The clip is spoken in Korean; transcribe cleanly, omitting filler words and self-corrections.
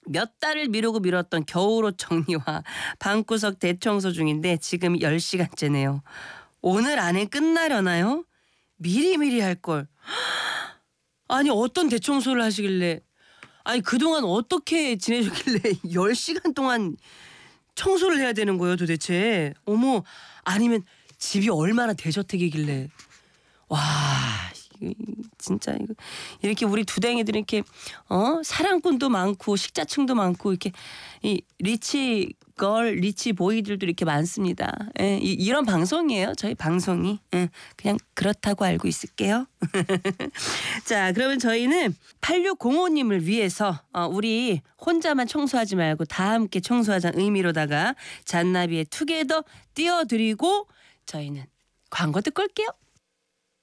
몇 달을 미루고 미뤘던 겨울옷 정리와 방구석 대청소 중인데 지금 10시간째네요. 오늘 안에 끝나려나요? 미리미리 할 걸. 아니 어떤 대청소를 하시길래, 아니 그동안 어떻게 지내셨길래 10시간 동안 청소를 해야 되는 거예요 도대체. 어머, 아니면 집이 얼마나 대저택이길래. 와, 이거 진짜 이거 이렇게 우리 두댕이들이 이렇게 사랑꾼도 많고 식자층도 많고 이렇게 이 리치 걸 리치 보이들도 이렇게 많습니다. 예, 이런 방송이에요. 저희 방송이. 예, 그냥 그렇다고 알고 있을게요. 자, 그러면 저희는 8605님을 위해서 우리 혼자만 청소하지 말고 다 함께 청소하자는 의미로다가 잔나비의 투게더 띄워드리고 저희는 광고 듣고 올게요.